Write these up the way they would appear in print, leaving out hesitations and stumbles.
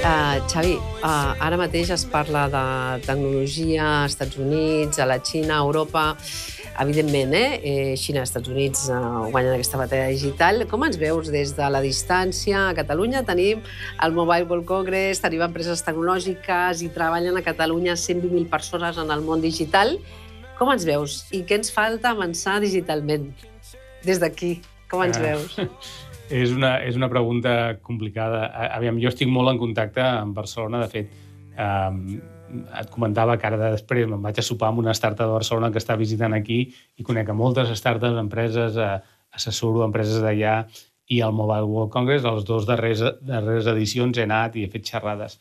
Xavi, ara mateix es parla de tecnologia als Estats Units, a la Xina, a Europa. Evidentment, Xina i Estats Units guanyen aquesta batalla digital. Com ens veus des de la distància? A Catalunya tenim el Mobile World Congress, tenim empreses tecnològiques i treballen a Catalunya 120.000 persones en el món digital. Com ens veus? I què ens falta avançar digitalment? Des d'aquí, com ens veus? És una pregunta complicada. Aviam, jo estic molt en contacte amb Barcelona. De fet, et comentava que ara després me'n vaig a sopar amb una startup de Barcelona que està visitant aquí i conec a moltes startups, empreses, assessoro empreses d'allà, i al Mobile World Congress, a les dues darreres edicions, he anat i he fet xerrades.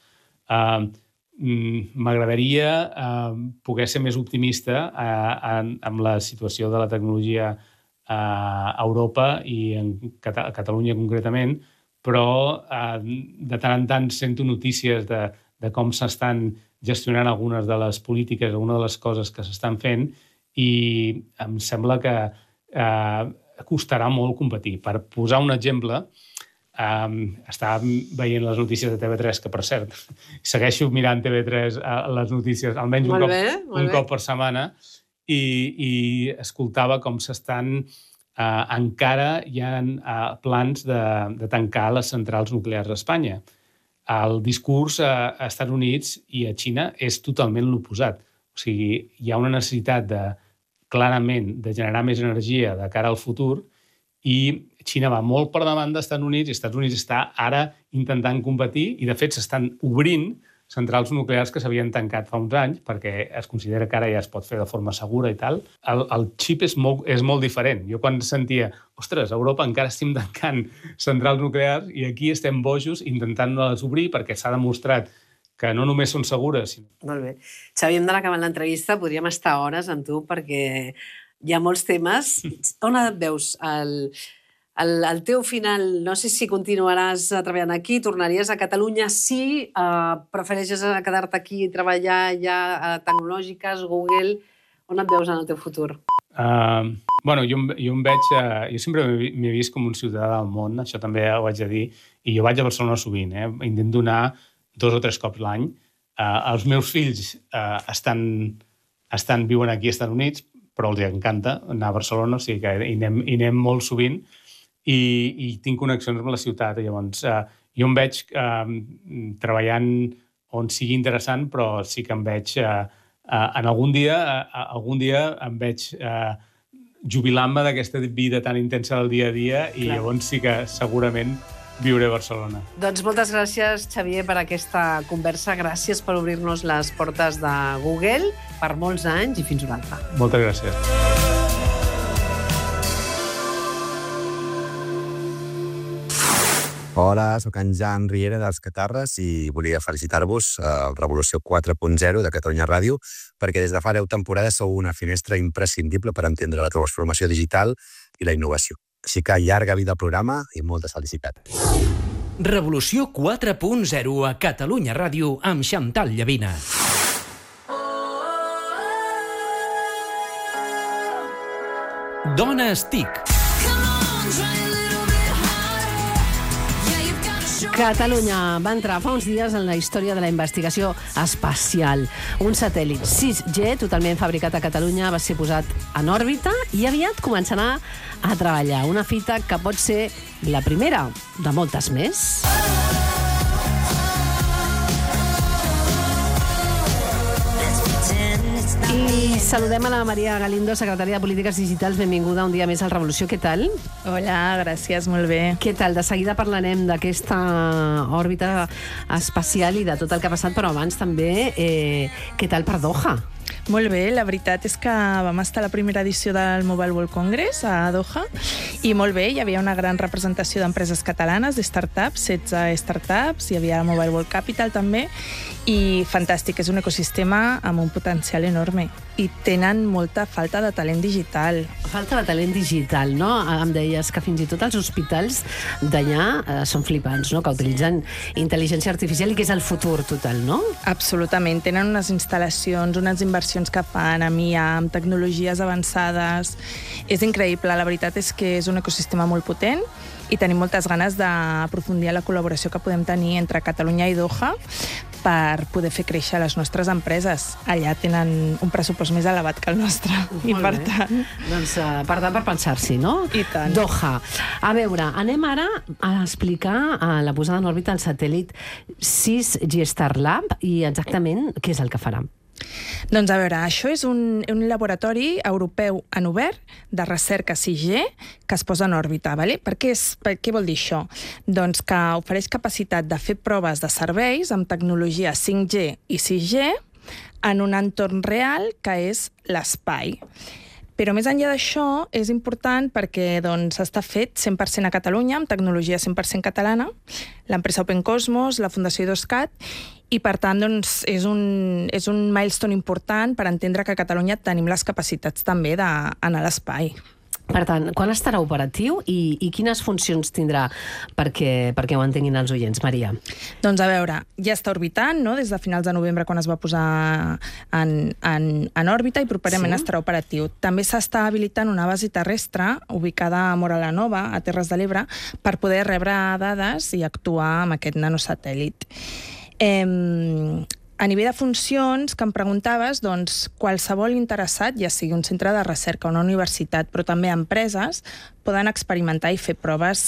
M'agradaria poder ser més optimista amb la situació de la tecnologia a Europa i a Catalunya concretament, però de tant en tant sento notícies de com s'estan gestionant algunes de les polítiques, algunes de les coses que s'estan fent, i em sembla que costarà molt competir. Per posar un exemple, estava veient les notícies de TV3, que, per cert, segueixo mirant TV3 les notícies almenys un cop per setmana, i escoltava com s'estan... encara hi ha plans de tancar les centrals nuclears a Espanya. El discurs a Estats Units i a Xina és totalment l'oposat. O sigui, hi ha una necessitat clarament de generar més energia de cara al futur, i Xina va molt per davant d'Estats Units, i Estats Units està ara intentant competir, i de fet s'estan obrint centrals nuclears que s'havien tancat fa uns anys, perquè es considera que ara ja es pot fer de forma segura i tal. El xip és molt diferent. Jo quan sentia, ostres, a Europa encara estem tancant centrals nuclears i aquí estem bojos intentant-les obrir perquè s'ha demostrat que no només són segures. Molt bé. Xavi, hem d'anar acabant l'entrevista. Podríem estar hores amb tu perquè hi ha molts temes. On et veus el teu final? No sé si continuaràs treballant aquí, tornaries a Catalunya, si prefereixes quedar-te aquí i treballar ja a tecnològiques, Google. On et veus en el teu futur? Bueno, jo em veig... Jo sempre m'he vist com un ciutadà del món, això també ho haig de dir, i jo vaig a Barcelona sovint, intento anar 2 o 3 cops l'any. Els meus fills viuen aquí als Estats Units, però els encanta anar a Barcelona, o sigui que hi anem molt sovint, i tinc connexions amb la ciutat. Llavors, jo em veig treballant on sigui interessant, però sí que em veig... algun dia em veig jubilant-me d'aquesta vida tan intensa del dia a dia, i llavors sí que segurament viuré a Barcelona. Doncs moltes gràcies, Xavier, per aquesta conversa. Gràcies per obrir-nos les portes de Google per molts anys i fins una altra. Moltes gràcies. Hola, soc en Jan Riera dels Catarres i volia felicitar-vos a Revolució 4.0 de Catalunya Ràdio, perquè des de fa 10 temporades sou una finestra imprescindible per entendre la transformació digital i la innovació. Així que llarga vida al programa i molta felicitat. Revolució 4.0 a Catalunya Ràdio amb Xantal Llavina. Dones TIC. Catalunya va entrar fa uns dies en la història de la investigació espacial. Un satèl·lit 6G, totalment fabricat a Catalunya, va ser posat en òrbita i aviat començarà a treballar. Una fita que pot ser la primera de moltes més. I saludem a la Maria Galindo, secretària de Polítiques Digitals. Benvinguda un dia més al Revolució. Què tal? Hola, gràcies, molt bé. Què tal? De seguida parlarem d'aquesta òrbita espacial i de tot el que ha passat, però abans també, què tal per Doha? Molt bé, la veritat és que vam estar a la primera edició del Mobile World Congress a Doha i molt bé, hi havia una gran representació d'empreses catalanes, de startups, 16 startups, hi havia Mobile World Capital també, i fantàstic, és un ecosistema amb un potencial enorme i tenen molta falta de talent digital. Falta de talent digital, no? Em deies que fins i tot els hospitals d'allà són flipants, no? Que utilitzen intel·ligència artificial i que és el futur total, no? Absolutament, tenen unes instal·lacions, unes inversions que fan amb IA, amb tecnologies avançades. És increïble, la veritat és que és un ecosistema molt potent i tenim moltes ganes d'aprofundir en la col·laboració que podem tenir entre Catalunya i Doha per poder fer créixer les nostres empreses. Allà tenen un pressupost més elevat que el nostre. I per tant... Doncs, per tant, per pensar-s'hi, no? I tant. Doha. A veure, anem ara a explicar la posada en òrbita del satèl·lit 6G Starlab i exactament què és el que farà. Doncs a veure, això és un laboratori europeu en obert de recerca 6G que es posa en òrbita. Vale? Per què vol dir això? Doncs que ofereix capacitat de fer proves de serveis amb tecnologia 5G i 6G en un entorn real que és l'espai. Però més enllà d'això, és important perquè està fet 100% a Catalunya, amb tecnologia 100% catalana, l'empresa Open Cosmos, la Fundació IDOSCAT, i per tant és un milestone important per entendre que a Catalunya tenim les capacitats també d'anar a l'espai. Per tant, quan estarà operatiu i quines funcions tindrà perquè ho entenguin els oients, Maria? Doncs a veure, ja està orbitant, no?, des de finals de novembre quan es va posar en òrbita i properament estarà operatiu. També s'està habilitant una base terrestre ubicada a Móra la Nova, a Terres de l'Ebre, per poder rebre dades i actuar amb aquest nanosatèl·lit. A nivell de funcions, que em preguntaves, doncs qualsevol interessat, ja sigui un centre de recerca o una universitat, però també empreses, poden experimentar i fer proves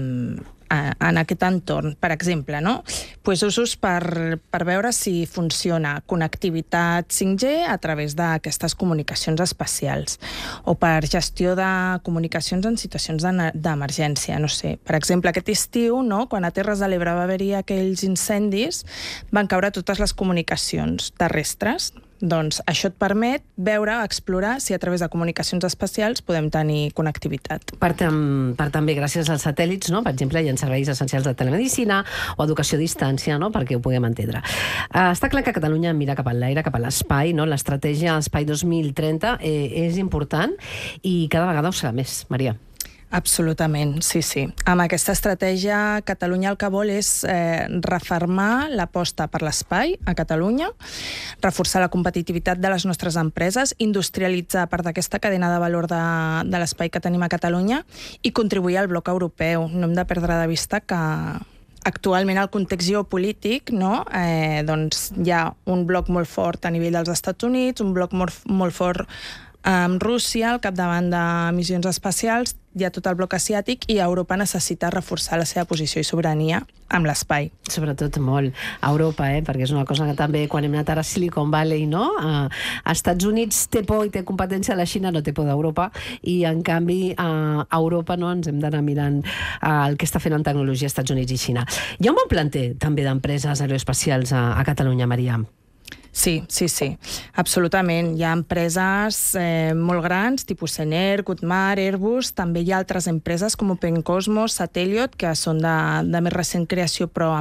en aquest entorn. Per exemple, no? Usos per veure si funciona connectivitat 5G a través d'aquestes comunicacions espacials o per gestió de comunicacions en situacions d'emergència. No sé, per exemple, aquest estiu, no? Quan a Terres de l'Ebre va haver-hi aquells incendis, van caure totes les comunicacions terrestres. Doncs això et permet veure, explorar si a través de comunicacions espacials podem tenir connectivitat. Per també, gràcies als satèl·lits, no? Per exemple, hi ha serveis essencials de telemedicina o educació a distància, no? Perquè ho puguem entendre. Està clar que Catalunya mira cap a l'aire, cap a l'espai, no? L'estratègia Espai 2030 és important i cada vegada ho serà més, Maria. Absolutament, sí. Amb aquesta estratègia, Catalunya el que vol és refermar l'aposta per l'espai a Catalunya, reforçar la competitivitat de les nostres empreses, industrialitzar part d'aquesta cadena de valor de l'espai que tenim a Catalunya i contribuir al bloc europeu. No hem de perdre de vista que actualment el context geopolític, no? Doncs hi ha un bloc molt fort a nivell dels Estats Units, un bloc molt fort amb Rússia al capdavant de missions espacials, hi ha tot el bloc asiàtic i Europa necessita reforçar la seva posició i sobirania amb l'espai. Sobretot molt a Europa, perquè és una cosa que també quan hem anat ara a Silicon Valley, no? A Estats Units té por i té competència, la Xina no té por d'Europa i en canvi a Europa no ens hem d'anar mirant el que està fent en tecnologia Estats Units i Xina. Hi ha un bon planter també d'empreses aeroespacials a Catalunya, Maria. Sí, absolutament. Hi ha empreses molt grans, tipus Sener, Goodmar, Airbus. També hi ha altres empreses com Open Cosmos, Satelliot, que són de més recent creació, però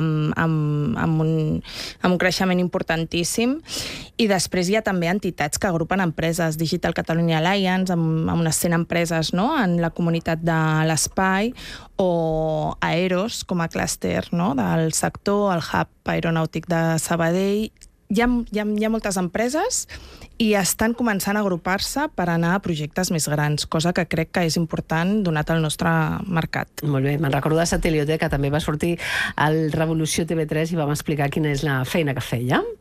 amb un creixement importantíssim. I després hi ha també entitats que agrupen empreses, Digital Catalonia Alliance, amb unes 100 empreses, no?, en la comunitat de l'espai, o Aeros, com a clúster, no?, del sector, el hub aeronàutic de Sabadell. Hi ha moltes empreses i estan començant a agrupar-se per anar a projectes més grans, cosa que crec que és important donat el nostre mercat. Molt bé, me'n recordo de Satelliot, que també va sortir al Revolució TV3 i vam explicar quina és la feina que feia.